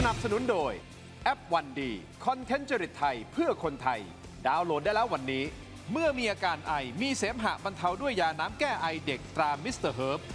นับสนุนโดยแอปวันดีคอนเทนต์จริตไทยเพื่อคนไทยดาวน์โหลดได้แล้ววันนี้เมื่อมีอาการไอมีเสมหะบรรเทาด้วยยาน้ำแก้ไอเด็กตรามิสเตอร์เฮิร์บ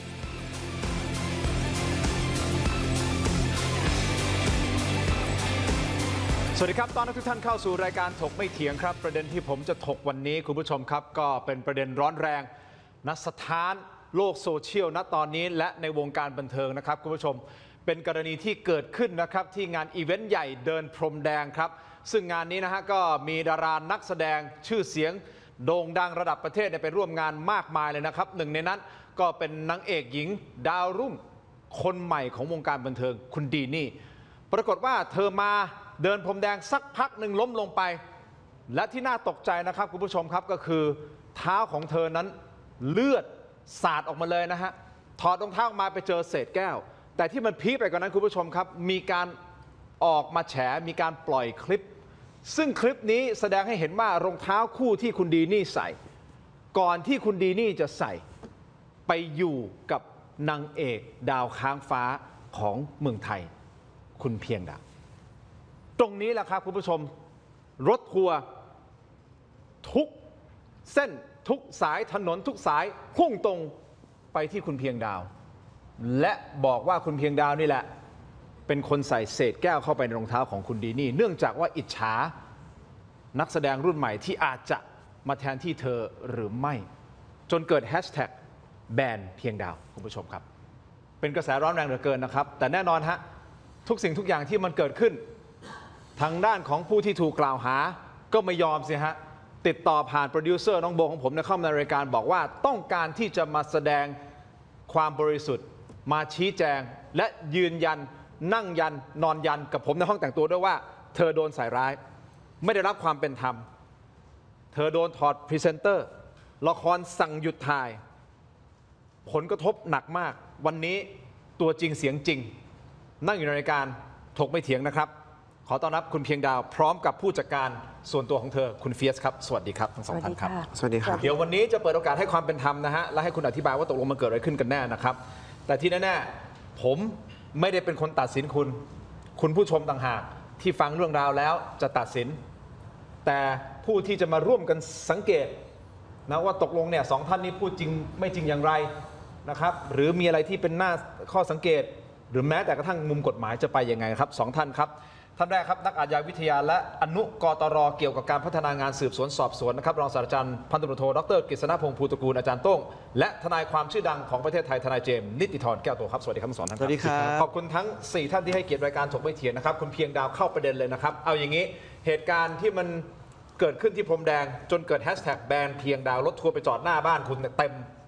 สวัสดีครับตอนนี้ทุกท่านเข้าสู่รายการถกไม่เถียงครับประเด็นที่ผมจะถกวันนี้คุณผู้ชมครับก็เป็นประเด็นร้อนแรงณสถานโลกโซเชียลณตอนนี้และในวงการบันเทิงนะครับคุณผู้ชมเป็นกรณีที่เกิดขึ้นนะครับที่งานอีเวนต์ใหญ่เดินพรมแดงครับซึ่งงานนี้นะฮะก็มีดารานักแสดงชื่อเสียงโด่งดังระดับประเทศไปร่วมงานมากมายเลยนะครับหนึ่งในนั้นก็เป็นนางเอกหญิงดาวรุ่งคนใหม่ของวงการบันเทิงคุณดีนี่ปรากฏว่าเธอมาเดินพรมแดงสักพักหนึ่งล้มลงไปและที่น่าตกใจนะครับคุณผู้ชมครับก็คือเท้าของเธอนั้นเลือดสาดออกมาเลยนะฮะถอดรองเท้าออกมาไปเจอเศษแก้วแต่ที่มันพีคไปกว่านั้นคุณผู้ชมครับมีการออกมาแฉมีการปล่อยคลิปซึ่งคลิปนี้แสดงให้เห็นว่ารองเท้าคู่ที่คุณดีนี่ใส่ก่อนที่คุณดีนี่จะใส่ไปอยู่กับนางเอกดาวค้างฟ้าของเมืองไทยคุณเพียงดาวตรงนี้แหละครับคุณผู้ชมรถทัวร์ทุกเส้นทุกสายถนนทุกสายพุ่งตรงไปที่คุณเพียงดาวและบอกว่าคุณเพียงดาวนี่แหละเป็นคนใส่เศษแก้วเข้าไปในรองเท้าของคุณดีนี่เนื่องจากว่าอิจฉานักแสดงรุ่นใหม่ที่อาจจะมาแทนที่เธอหรือไม่จนเกิดแฮชแท็กแบนเพียงดาวคุณผู้ชมครับเป็นกระแสร้อนแรงเหลือเกินนะครับแต่แน่นอนฮะทุกสิ่งทุกอย่างที่มันเกิดขึ้นทางด้านของผู้ที่ถูกกล่าวหาก็ไม่ยอมสิฮะติดต่อผ่านโปรดิวเซอร์น้องโบของผมเข้ามาในรายการบอกว่าต้องการที่จะมาแสดงความบริสุทธิ์มาชี้แจงและยืนยันนั่งยันนอนยันกับผมในห้องแต่งตัวด้วยว่าเธอโดนใส่ร้ายไม่ได้รับความเป็นธรรมเธอโดนถอดพรีเซนเตอร์ละครสั่งหยุดถ่ายผลกระทบหนักมากวันนี้ตัวจริงเสียงจริงนั่งอยู่ในรายการถกไม่เถียงนะครับขอต้อนรับคุณเพียงดาวพร้อมกับผู้จัดการส่วนตัวของเธอคุณเฟียสครับสวัสดีครับทั้งสองท่านครับสวัสดีครับเดี๋ยววันนี้จะเปิดโอกาสให้ความเป็นธรรมนะฮะและให้คุณอธิบายว่าตกลงมันเกิดอะไรขึ้นกันแน่นะครับแต่ที่แน่ๆผมไม่ได้เป็นคนตัดสินคุณผู้ชมต่างหากที่ฟังเรื่องราวแล้วจะตัดสินแต่ผู้ที่จะมาร่วมกันสังเกตนะว่าตกลงเนี่ยสองท่านนี้พูดจริงไม่จริงอย่างไรนะครับหรือมีอะไรที่เป็นหน้าข้อสังเกตหรือแม้แต่กระทั่งมุมกฎหมายจะไปยังไงครับสองท่านครับท่านแรกครับนักอาชญาวิทยาและอนุกตรเกี่ยวกับการพัฒนางานสืบสวนสอบสวนนะครับรองศาสตราจารย์พันตำรวจโทดร.กฤษณพงษ์ภูตระกูลอาจารย์โต้งและทนายความชื่อดังของประเทศไทยทนายเจมส์นิติธรแก้วโตครับสวัสดีครับทั้งสองท่านสวัสดีครับขอบคุณทั้ง4ท่านที่ให้เกียรติรายการถกไม่เถียงนะครับคุณเพียงดาวเข้าประเด็นเลยนะครับเอาอย่างนี้เหตุการณ์ที่มันเกิดขึ้นที่พรมแดงจนเกิดแฮชแท็กแบนเพียงดาวรถทัวร์ไปจอดหน้าบ้านคุณเต็ม